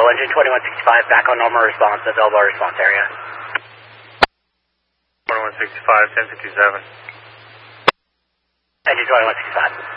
engine 2165, back on normal response, available response area. 2165, 1057. Engine 2165.